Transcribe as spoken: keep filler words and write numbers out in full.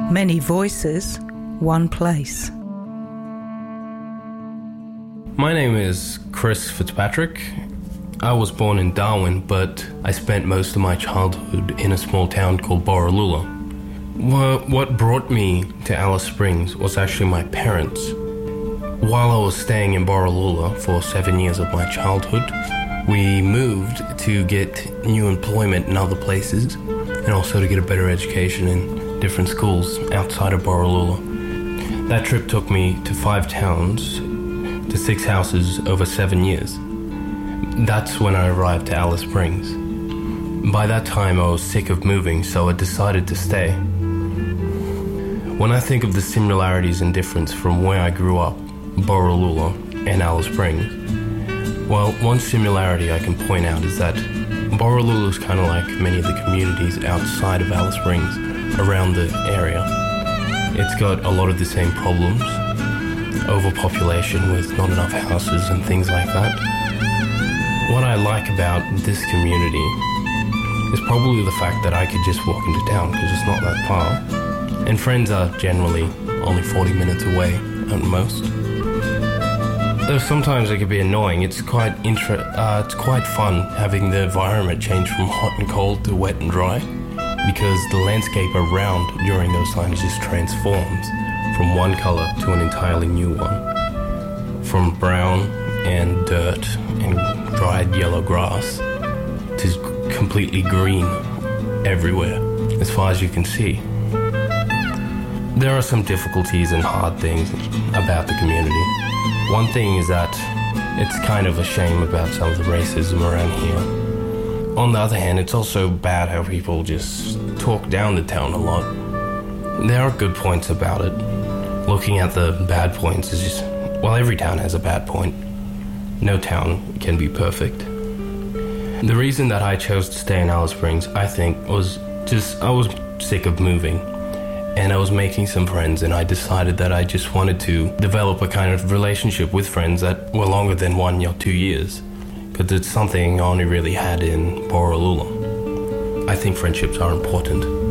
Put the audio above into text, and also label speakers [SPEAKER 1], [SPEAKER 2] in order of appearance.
[SPEAKER 1] Many voices, one place.
[SPEAKER 2] My name is Chris Fitzpatrick. I was born in Darwin, but I spent most of my childhood in a small town called Borroloola. What brought me to Alice Springs was actually my parents. While I was staying in Borroloola for seven years of my childhood, we moved to get new employment in other places and also to get a better education in different schools outside of Borroloola. That trip took me to five towns, to six houses over seven years. That's when I arrived to Alice Springs. By that time, I was sick of moving, so I decided to stay. When I think of the similarities and difference from where I grew up, Borroloola and Alice Springs, well, one similarity I can point out is that Borroloola is kind of like many of the communities outside of Alice Springs around the area. It's got a lot of the same problems, overpopulation with not enough houses and things like that. What I like about this community is probably the fact that I could just walk into town because it's not that far. And friends are generally only forty minutes away at most. Though sometimes it can be annoying, it's quite intra- uh, it's quite fun having the environment change from hot and cold to wet and dry, because the landscape around during those times just transforms from one color to an entirely new one. From brown and dirt and dried yellow grass to completely green everywhere, as far as you can see. There are some difficulties and hard things about the community. One thing is that it's kind of a shame about some of the racism around here. On the other hand, it's also bad how people just talk down the town a lot. There are good points about it. Looking at the bad points is just, well, every town has a bad point. No town can be perfect. The reason that I chose to stay in Alice Springs, I think, was just I was sick of moving. And I was making some friends, and I decided that I just wanted to develop a kind of relationship with friends that were longer than one or two years. Because it's something I only really had in Borroloola. I think friendships are important.